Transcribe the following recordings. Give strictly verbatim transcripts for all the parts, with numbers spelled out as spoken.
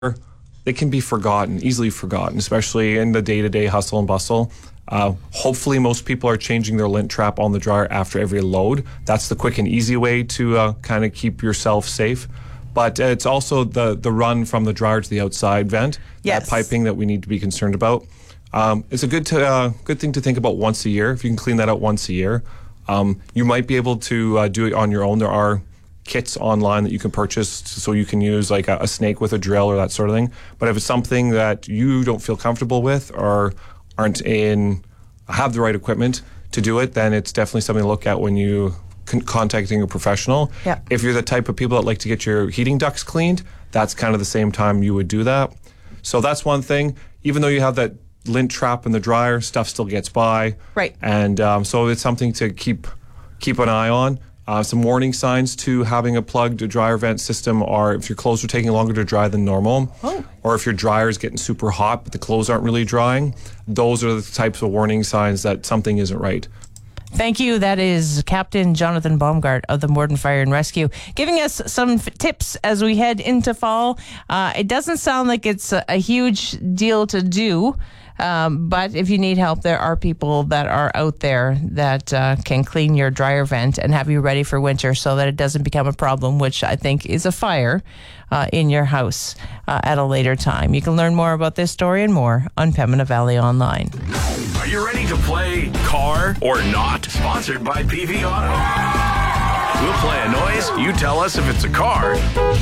they can be forgotten, easily forgotten, especially in the day-to-day hustle and bustle. Uh, hopefully most people are changing their lint trap on the dryer after every load. That's the quick and easy way to uh, kind of keep yourself safe. But uh, it's also the, the run from the dryer to the outside vent, yes. that piping that we need to be concerned about. Um, it's a good to, uh, good thing to think about once a year. If you can clean that out once a year, um, you might be able to uh, do it on your own. There are kits online that you can purchase, so you can use like a, a snake with a drill or that sort of thing. But if it's something that you don't feel comfortable with or aren't in, have the right equipment to do it, then it's definitely something to look at when you con- contacting a professional. Yeah. If you're the type of people that like to get your heating ducts cleaned, that's kind of the same time you would do that. So that's one thing. Even though you have that lint trap in the dryer, stuff still gets by. Right. And um, so it's something to keep keep an eye on. Uh, some warning signs to having a plugged dryer vent system are if your clothes are taking longer to dry than normal, oh. or if your dryer is getting super hot but the clothes aren't really drying. Those are the types of warning signs that something isn't right. Thank you. That is Captain Jonathan Baumgart of the Morden Fire and Rescue giving us some f- tips as we head into fall. Uh, it doesn't sound like it's a, a huge deal to do. Um, but if you need help, there are people that are out there that uh, can clean your dryer vent and have you ready for winter so that it doesn't become a problem, which I think is a fire uh, in your house uh, at a later time. You can learn more about this story and more on Pembina Valley Online. Are you ready to play Car or Not? Sponsored by P V Auto. We'll play a noise. You tell us if it's a car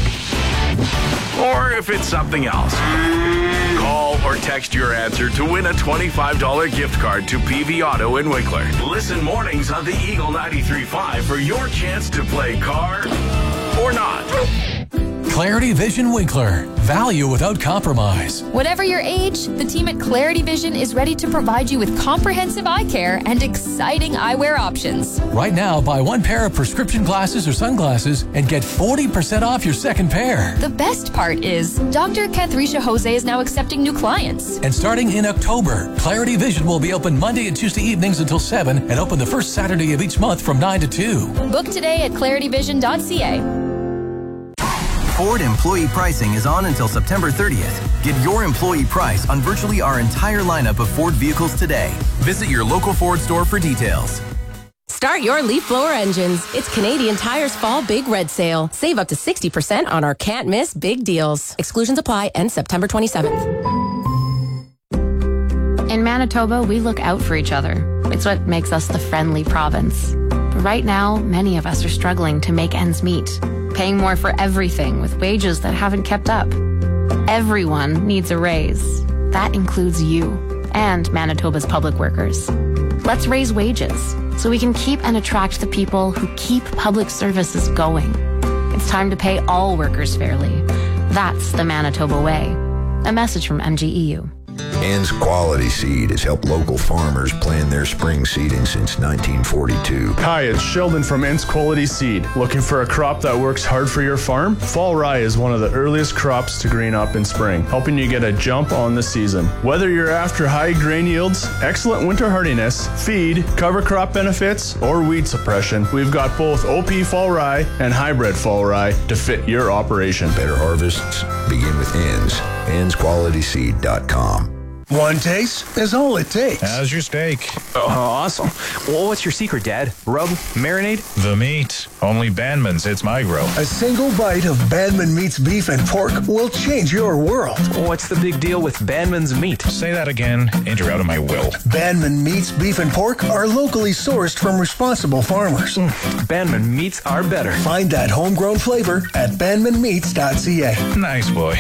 or if it's something else. Call or text your answer to win a twenty-five dollars gift card to P V Auto in Winkler. Listen mornings on the Eagle ninety-three point five for your chance to play Car or Not. Clarity Vision Winkler. Value without compromise. Whatever your age, the team at Clarity Vision is ready to provide you with comprehensive eye care and exciting eyewear options. Right now, buy one pair of prescription glasses or sunglasses and get forty percent off your second pair. The best part is, Doctor Cathrisha Jose is now accepting new clients. And starting in October, Clarity Vision will be open Monday and Tuesday evenings until seven and open the first Saturday of each month from nine to two. Book today at clarity vision dot c a. Ford employee pricing is on until September thirtieth. Get your employee price on virtually our entire lineup of Ford vehicles today. Visit your local Ford store for details. Start your leaf blower engines. It's Canadian Tire's Fall Big Red Sale. Save up to sixty percent on our can't miss big deals. Exclusions apply. End September twenty-seventh. In Manitoba, we look out for each other. It's what makes us the friendly province. But right now, many of us are struggling to make ends meet, paying more for everything with wages that haven't kept up. Everyone needs a raise. That includes you and Manitoba's public workers. Let's raise wages so we can keep and attract the people who keep public services going. It's time to pay all workers fairly. That's the Manitoba way. A message from M G E U. Ann's Quality Seed has helped local farmers plan their spring seeding since nineteen forty-two. Hi, it's Sheldon from Ann's Quality Seed. Looking for a crop that works hard for your farm? Fall rye is one of the earliest crops to green up in spring, helping you get a jump on the season. Whether you're after high grain yields, excellent winter hardiness, feed, cover crop benefits, or weed suppression, we've got both O P fall rye and hybrid fall rye to fit your operation. Better harvests begin with Ann's. anns quality seed dot com. One taste is all it takes. How's your steak? Oh, awesome. Well, what's your secret, Dad? Rub? Marinade? The meat. Only Bandman's hits my grill. A single bite of Bandman Meat's beef and pork will change your world. What's the big deal with Bandman's meat? Say that again, and you're out of my will. Bandman Meat's beef and pork are locally sourced from responsible farmers. Mm, Bandman Meats are better. Find that homegrown flavor at bandman meats dot c a. Nice boy.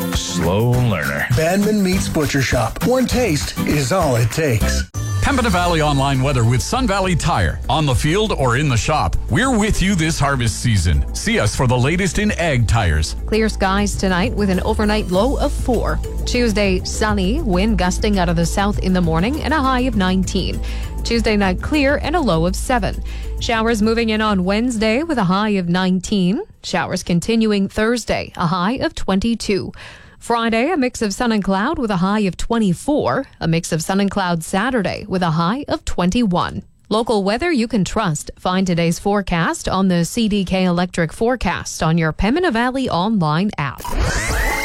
Slow learner. Bandman Meats Butcher Shop. One taste is all it takes. Pembina Valley Online weather with Sun Valley Tire. On the field or in the shop, we're with you this harvest season. See us for the latest in ag tires. Clear skies tonight with an overnight low of four. Tuesday, sunny, wind gusting out of the south in the morning and a high of nineteen. Tuesday night clear and a low of seven. Showers moving in on Wednesday with a high of nineteen. Showers continuing Thursday, a high of twenty-two. Friday, a mix of sun and cloud with a high of twenty-four. A mix of sun and cloud Saturday with a high of twenty-one. Local weather you can trust. Find today's forecast on the C D K Electric Forecast on your Pembina Valley online app.